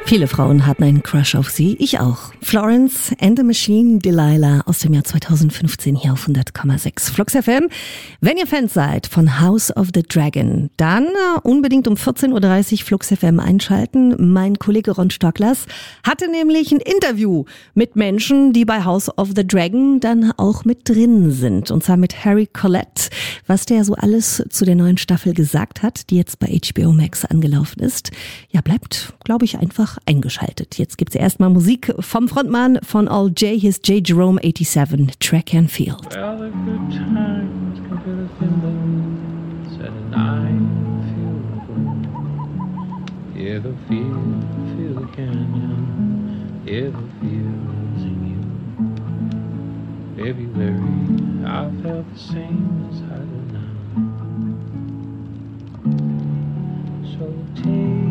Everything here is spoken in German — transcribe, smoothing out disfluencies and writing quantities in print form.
Viele Frauen hatten einen Crush auf sie, ich auch. Florence and the Machine, Delilah aus dem Jahr 2015 hier auf 100,6 Flux FM. Wenn ihr Fans seid von House of the Dragon, dann unbedingt um 14.30 Uhr Flux FM einschalten. Mein Kollege Ron Stocklers hatte nämlich ein Interview mit Menschen, die bei House of the Dragon dann auch mit drin sind. Und zwar mit Harry Collette, was der so alles zu der neuen Staffel gesagt hat, die jetzt bei HBO Max angelaufen ist. Ja, bleibt, glaube ich, einfach eingeschaltet. Jetzt gibt's erstmal Musik vom Frontmann von All J, hier ist J. Jerome 87, Track and Field. Well, the good times can be the things that I feel. Yeah, the feel the canyon. Yeah, the feels in you. February, I felt the same as I do now. So take